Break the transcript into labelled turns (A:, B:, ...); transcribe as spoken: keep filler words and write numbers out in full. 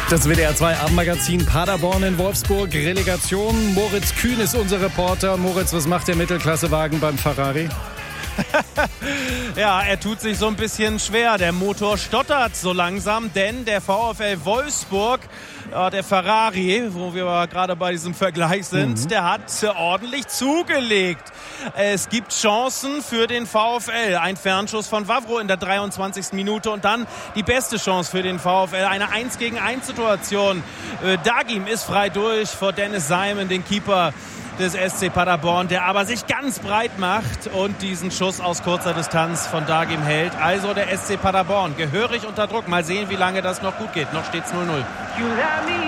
A: Das W D R zwei Abendmagazin Paderborn in Wolfsburg. Relegation. Moritz Kühn ist unser Reporter. Moritz, was macht der Mittelklassewagen beim Ferrari?
B: Ja, er tut sich so ein bisschen schwer. Der Motor stottert so langsam, denn der VfL Wolfsburg, ja, der Ferrari, wo wir gerade bei diesem Vergleich sind, mhm. der hat ordentlich zugelegt. Es gibt Chancen für den VfL. Ein Fernschuss von Wavro in der dreiundzwanzigsten Minute und dann die beste Chance für den VfL. Eine eins gegen eins Situation. Dagim ist frei durch vor Dennis Simon, den Keeper des S C Paderborn, der aber sich ganz breit macht und diesen Schuss aus kurzer Distanz von Dagim hält. Also der S C Paderborn gehörig unter Druck. Mal sehen, wie lange das noch gut geht. Noch steht's null null.